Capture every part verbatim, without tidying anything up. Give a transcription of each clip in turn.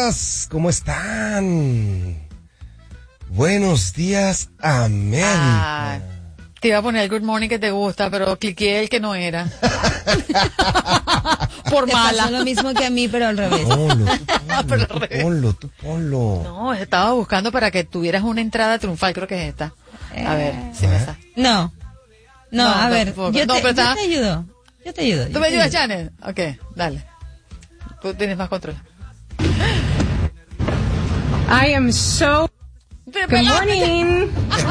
días, ¿cómo están? Buenos días, América. Ah, te iba a poner el good morning que te gusta, pero cliqué el que no era. Por te mala. Pasó lo mismo que a mí, pero al revés. Ponlo, tú ponlo, Pero al tú revés. ponlo, tú ponlo. No, estaba buscando para que tuvieras una entrada triunfal, creo que es esta. A ver, si me sale. No. No, No, a ver, tampoco. yo, No, te, pero yo está- te ayudo. Yo te ayudo. ¿Tú yo me te ayudas, ayudo. Janet? Ok, dale. Tú tienes más control. I am so. Good morning.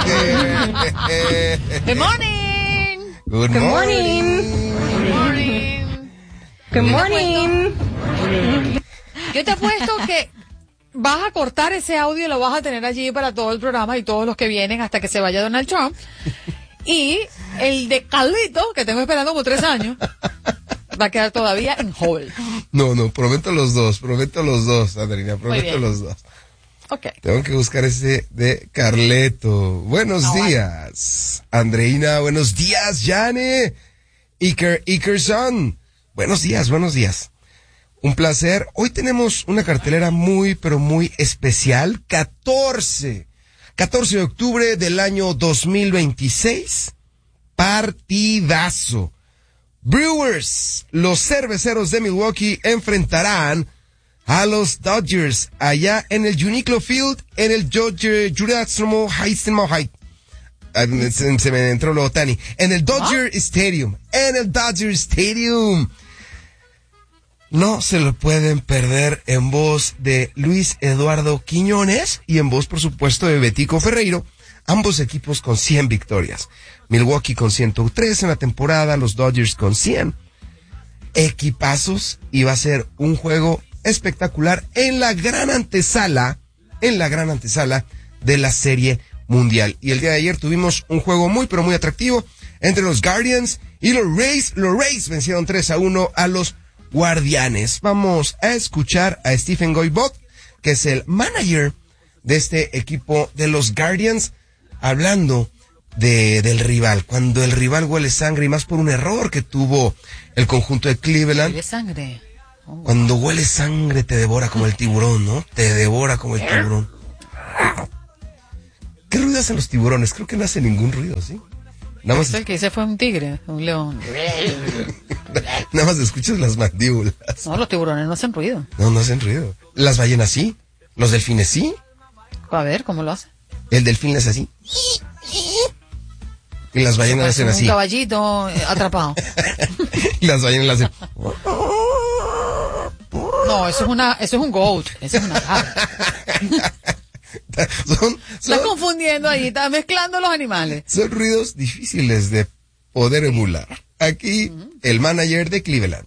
Good morning. Good Good morning. morning. Good morning. Good morning. Yo te apuesto que vas a cortar ese audio y lo vas a tener allí para todo el programa y todos los que vienen hasta que se vaya Donald Trump. Y el de Carlito, que tengo esperando como tres años, va a quedar todavía en hold. No, no, prometo los dos, prometo los dos, Andreina, prometo bien. los dos. Ok. Tengo que buscar ese de Carleto. Buenos No, días, Andreina. Buenos días, Jane. Iker, Ikerson. Buenos días, buenos días. Un placer. Hoy tenemos una cartelera muy, pero muy especial. catorce. catorce de octubre del año dos mil veintiséis. Partidazo. Brewers, los cerveceros de Milwaukee, enfrentarán a los Dodgers allá en el Uniqlo Field, en el Dodger Jurasmo Heisenmauer. Se, se me entró lo Tani. En el Dodger Stadium. En el Dodger Stadium. No se lo pueden perder, en voz de Luis Eduardo Quiñones y en voz, por supuesto, de Betico Ferreiro. Ambos equipos con cien victorias. Milwaukee con ciento tres en la temporada, los Dodgers con cien. Equipazos, y va a ser un juego espectacular en la gran antesala, en la gran antesala de la Serie Mundial. Y el día de ayer tuvimos un juego muy, pero muy atractivo entre los Guardians y los Rays. Los Rays vencieron tres a uno a los Guardianes. Vamos a escuchar a Stephen Goybot, que es el manager de este equipo de los Guardians, hablando de, del rival. Cuando el rival huele sangre, y más por un error que tuvo el conjunto de Cleveland. De sangre. Oh. Cuando huele sangre te devora como el tiburón, ¿no? Te devora como el tiburón. ¿Qué ruido hacen los tiburones? Creo que no hacen ningún ruido, ¿sí? Nada más, El que hice fue un tigre, un león. nada más escuchas las mandíbulas. No, los tiburones no hacen ruido. No, no hacen ruido. Las ballenas sí. Los delfines sí. A ver, ¿cómo lo hacen? El delfín es así. Y las ballenas Parece hacen un así. caballito eh, atrapado. Y las ballenas hacen. No, eso es una, eso es un goat. Eso es una cabra. Son, son, Estás confundiendo ahí, estás mezclando los animales. son ruidos difíciles de poder emular. Aquí, el manager de Cleveland.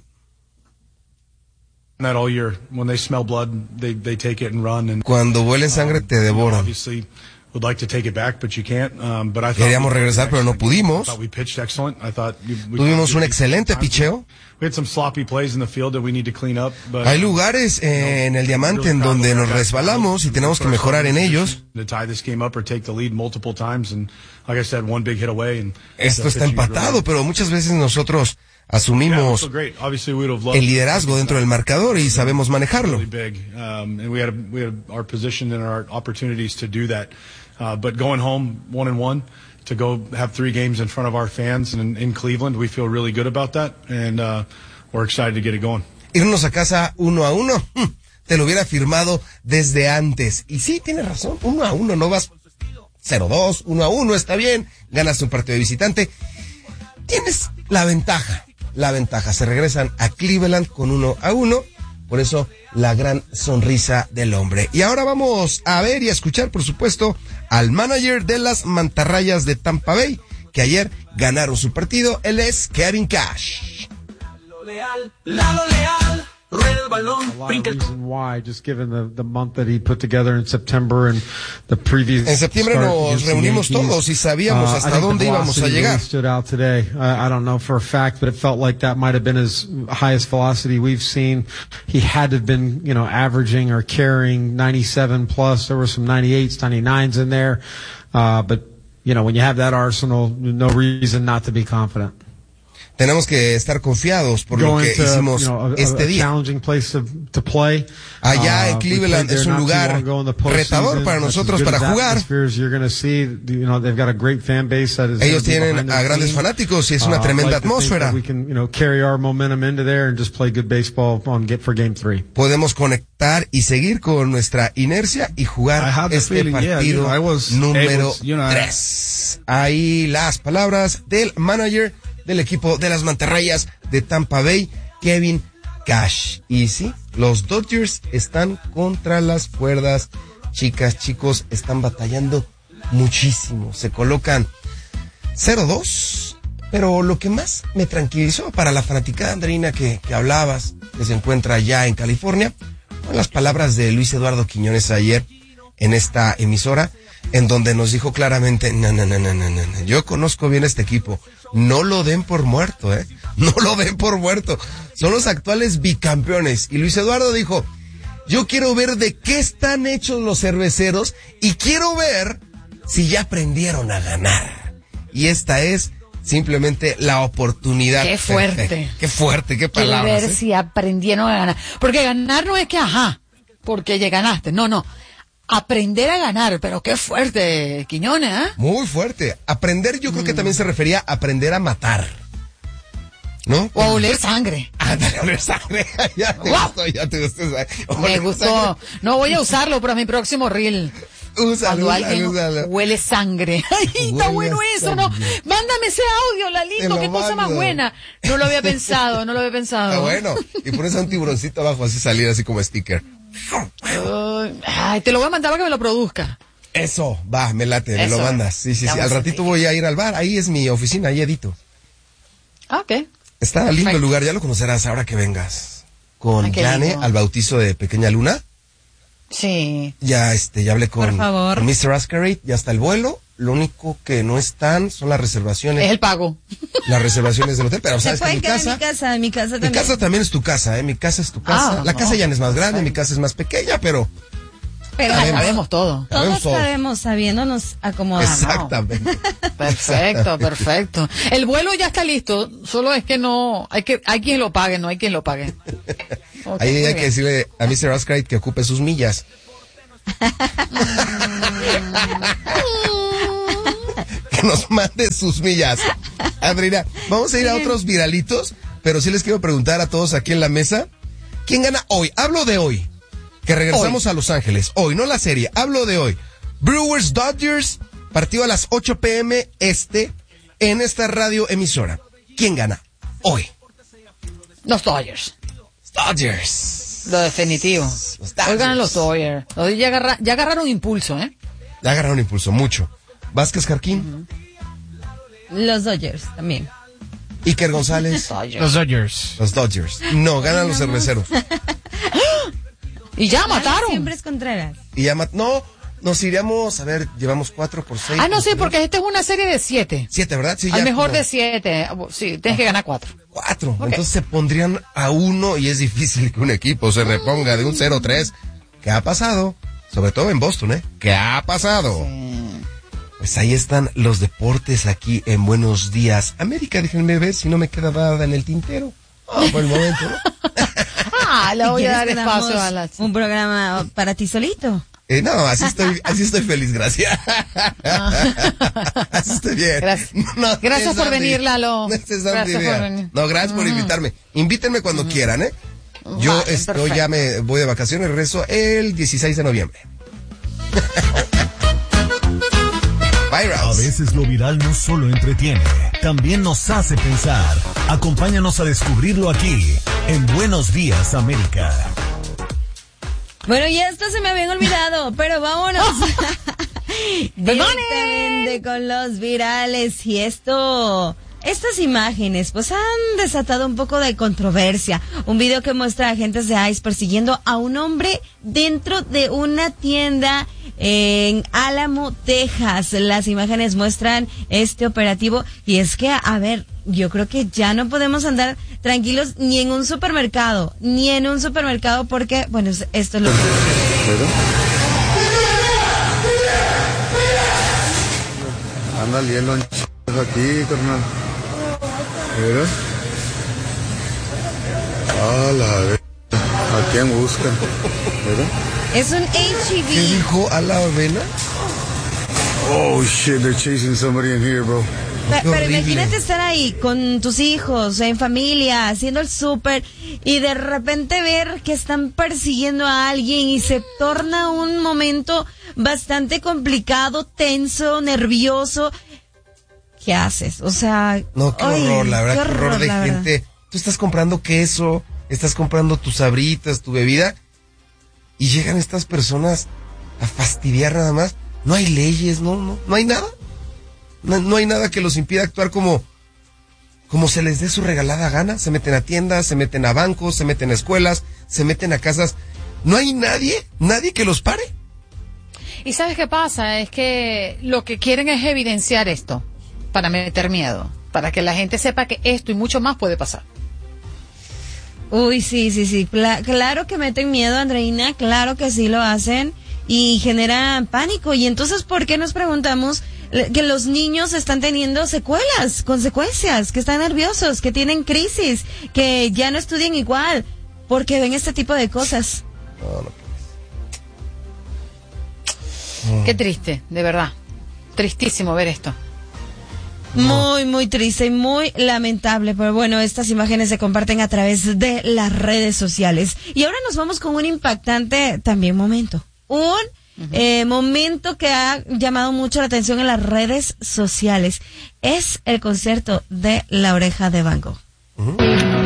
That all year, when they smell blood, they they take it and run. And Cuando huelen sangre te you know, devoran. obviously, would like to take it back, but you can't. Um, but I thought Queríamos we- regresar, pero no pudimos. I thought we pitched excellent. I thought we- we- Tuvimos un we- excelente picheo. We had some sloppy plays in the field that we need to clean up. But Hay lugares eh, en el diamante en donde nos resbalamos y tenemos que mejorar en ellos. To tie this game up or take the lead multiple times, and like I said, one big hit away. And Esto está the pitching was empatado, really- pero muchas veces nosotros Yeah, asumimos so great. Obviously, we would have loved el liderazgo dentro del marcador y sabemos manejarlo. really big, um, and we had we had our position and our opportunities to do that. Uh, but going home one and one to go have three games in front of our fans and in, in Cleveland, we feel really good about that, and uh, we're excited to get it going. Irnos a casa uno a uno, hm, te lo hubiera firmado desde antes. Y sí, tienes razón, uno a uno, no vas cero dos, uno a uno, está bien, ganas un partido de visitante. Tienes la ventaja, la ventaja. Se regresan a Cleveland con uno a uno, por eso la gran sonrisa del hombre. Y ahora vamos a ver y a escuchar, por supuesto, al manager de las Mantarrayas de Tampa Bay, que ayer ganaron su partido. Él es Kevin Cash. Leal, Lalo Leal, rueda el balón, A lot brinca of el reason why, just given the, the month that he put together in September and the previous. En septiembre start nos against the reunimos Yankees. todos y sabíamos Uh, hasta I think dónde the íbamos a velocity llegar. really stood out today. I, I don't know for a fact, but it felt like that might have been his highest velocity we've seen. He had to have been, you know, averaging or carrying ninety-seven plus. There were some ninety-eights, ninety-nines in there. Uh, but, you know, when you have that arsenal, no reason not to be confident. tenemos que estar confiados por lo Going que to, hicimos you know, a- este a día. challenging place to, to play. Allá en Uh, we Cleveland played es there un not too lugar long ago in the postseason. retador para That's as nosotros good para as jugar. atmospheres you're gonna see. You know, they've got a great fan base that is Ellos gonna be tienen behind a their grandes team. fanáticos y es una Uh, tremenda I'd like to think atmósfera. that we can, you know, carry our momentum into there and just play good baseball on get for game three. Podemos conectar y seguir con nuestra inercia y I jugar had the este feeling, yeah, partido you know, I was número able to, you know, I- tres. Ahí las palabras del manager del equipo de las Mantarrayas de Tampa Bay, Kevin Cash. Y sí, los Dodgers están contra las cuerdas. Chicas, chicos, están batallando muchísimo. Se colocan cero dos. Pero lo que más me tranquilizó para la fanaticada, Andreina, que, que hablabas, que se encuentra allá en California, fueron las palabras de Luis Eduardo Quiñones ayer en esta emisora, en donde nos dijo claramente, no, no, no, no, no, no, no, yo conozco bien este equipo, no lo den por muerto, eh, no lo den por muerto, son los actuales bicampeones. Y Luis Eduardo dijo, yo quiero ver de qué están hechos los cerveceros y quiero ver si ya aprendieron a ganar. Y esta es simplemente la oportunidad. Qué fuerte. Perfecta. Qué fuerte, qué Quiero palabras. ver ¿eh? si aprendieron a ganar. Porque ganar no es que, ajá, porque ya ganaste. No, no. Aprender a ganar, pero qué fuerte, Quiñones, ¿eh? Muy fuerte. Aprender, yo creo que también se refería a aprender a matar. ¿No? O a oler sangre. Ándale, oler sangre. Ya te ¡Guau! gustó, ya te gustó. Me Oler gustó. sangre. No voy a usarlo para mi próximo reel. Úsalo, Cuando úsalo, alguien úsalo. huele sangre. Ay, está Huele bueno a eso, ¿no? sangre. Mándame ese audio, Te Lalito, lo qué cosa más mando. buena. No lo había pensado, no lo había pensado. Está bueno. Y pones a un tiburoncito abajo, así salir, así como sticker. Ay, ay, te lo voy a mandar para que me lo produzca. Eso, va, me late, me Eso. lo mandas. Sí, sí, sí. Vamos Al a ratito ver. voy a ir al bar. Ahí es mi oficina, ahí edito. Ah, ok. Está lindo el Perfecto. lugar, ya lo conocerás ahora que vengas. Con Ay, qué Yane lindo. al bautizo de Pequeña Luna. Sí. Ya, este, ya hablé con, Por favor. con mister Ascarate, ya está el vuelo. Lo único que no están son las reservaciones. Es el pago. Las reservaciones del hotel, pero Se sabes que pueden mi quedar casa, en mi casa, en mi casa mi también. casa también es tu casa, ¿eh? Mi casa es tu casa. Ah, la casa no, ya no es más grande, perfecto. mi casa es más pequeña, pero Pero Sabemos. Sabemos todo. todos sabemos todo. sabemos, sabiéndonos acomodar. Exactamente. Perfecto, perfecto. El vuelo ya está listo, solo es que no, hay que, hay quien lo pague, no hay quien lo pague. Ok, Ahí muy hay bien. que decirle a mister Ascarate que ocupe sus millas. Que nos mande sus millas. Adriana, vamos a ir a otros viralitos, pero sí les quiero preguntar a todos aquí en la mesa, ¿quién gana hoy? Hablo de hoy, que regresamos a Los Ángeles. Hoy, no la serie, hablo de hoy. Brewers Dodgers, partido a las ocho pm este, en esta radio emisora. ¿Quién gana hoy? Los Dodgers. Dodgers. Lo definitivo. Los Dodgers. Hoy ganan los Dodgers. Los Dodgers ya, agarra- ya agarraron impulso, ¿eh? Ya agarraron impulso, mucho. Vázquez Jarquín, Los Dodgers también. Iker González, Dodgers. Los Dodgers. los Dodgers. No, ganan los cerveceros. Y ya Ay, mataron. Siempre es Contreras. Y ya mat- no, nos iríamos, a ver, llevamos cuatro por seis. Ah, no, por sí, tres. porque esta es una serie de siete. Siete, ¿verdad? Sí, Al ya mejor como de siete. Sí, tienes que ganar cuatro. cuatro. Ok. Entonces se pondrían a uno y es difícil que un equipo se reponga de un cero tres. ¿Qué ha pasado? Sobre todo en Boston, ¿eh? ¿Qué ha pasado? Pues ahí están los deportes aquí en Buenos Días América. Déjenme ver si no me queda nada en el tintero. Ah, por el momento, ¿no? Ah, le voy a ¿Quieres dar que espacio damos a las... un programa para ti solito? Eh, no, así estoy, así estoy feliz, gracias. Así estoy bien. Gracias. No, Gracias es por Sandy. venir, Lalo. No es Sandy Gracias idea. por venir. No, gracias por invitarme. Invítenme cuando quieran, ¿eh? Yo Vale, estoy, perfecto. ya me voy de vacaciones, regreso el dieciséis de noviembre. Bye, A Rouse. veces lo viral no solo entretiene, también nos hace pensar. Acompáñanos a descubrirlo aquí, en Buenos Días América. Bueno, y esto se me habían olvidado, pero vámonos. Good morning. Directamente con los virales. Y esto, estas imágenes, pues han desatado un poco de controversia. Un video que muestra a agentes de ICE persiguiendo a un hombre dentro de una tienda en Álamo, Texas. Las imágenes muestran este operativo y es que, a ver, yo creo que ya no podemos andar tranquilos ni en un supermercado, ni en un supermercado porque, bueno, esto es lo que... Anda el hielo aquí, carnal. Mira. A la vez. ¿A quién buscan? Mira. Es un H E V. ¿Qué dijo a la avena? Oh shit, they're chasing somebody in here, bro. Pe- Pero horrible. imagínate estar ahí con tus hijos, en familia, haciendo el súper y de repente ver que están persiguiendo a alguien y se torna un momento bastante complicado, tenso, nervioso. ¿Qué haces? O sea, No, qué ay, horror, la verdad, qué horror, de la verdad. gente. Tú estás comprando queso, estás comprando tus sabritas, tu bebida, y llegan estas personas a fastidiar nada más. No hay leyes, no, no, no hay nada. No, no hay nada que los impida actuar como, como se les dé su regalada gana. Se meten a tiendas, se meten a bancos, se meten a escuelas, se meten a casas. No hay nadie, nadie que los pare. Y ¿sabes qué pasa? Es que lo que quieren es evidenciar esto, para meter miedo, para que la gente sepa que esto y mucho más puede pasar. Uy, sí, sí, sí. Cla- claro que meten miedo, Andreina, claro que sí lo hacen y generan pánico. Y entonces, ¿por qué nos preguntamos le- que los niños están teniendo secuelas, consecuencias, que están nerviosos, que tienen crisis, que ya no estudian igual, porque ven este tipo de cosas? Qué triste, de verdad. Tristísimo ver esto. Muy, muy triste y muy lamentable, pero bueno, estas imágenes se comparten a través de las redes sociales. Y ahora nos vamos con un impactante también momento. Un uh-huh. eh, momento que ha llamado mucho la atención en las redes sociales. Es el concierto de La Oreja de Van Gogh. Uh-huh.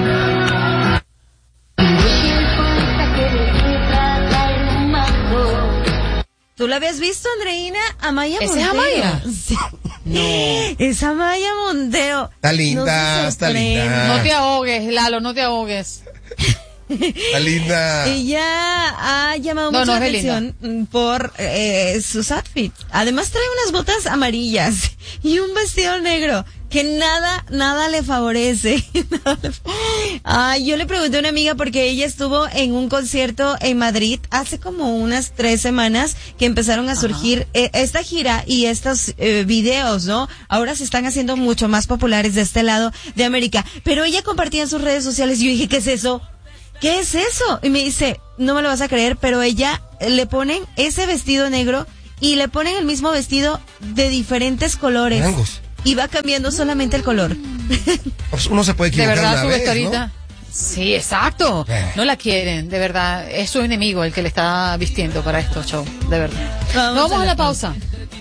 ¿Tú la habías visto, Andreina? Amaya ¿Ese Montero. es Amaya? Sí. No. Es Amaya Montero. Está linda, No está linda. No te ahogues, Lalo, no te ahogues. Está linda. Ella ha llamado No, mucho no la es atención por eh, sus outfits. Además trae unas botas amarillas y un vestido negro que nada, nada le favorece. Ay, yo le pregunté a una amiga porque ella estuvo en un concierto en Madrid hace como unas tres semanas que empezaron a surgir eh, esta gira y estos eh, videos, ¿no? Ahora se están haciendo mucho más populares de este lado de América. Pero ella compartía en sus redes sociales y yo dije, ¿qué es eso? ¿Qué es eso? Y me dice, no me lo vas a creer, pero ella eh, le ponen ese vestido negro y le ponen el mismo vestido de diferentes colores. Rangos. Y va cambiando solamente el color. Pues uno se puede De equivocar verdad, una su vez, vestuarita. ¿no? Sí, exacto. Eh. No la quieren, de verdad. Es su enemigo el que le está vistiendo para estos shows, de verdad. Vamos Vamos a a la la pausa.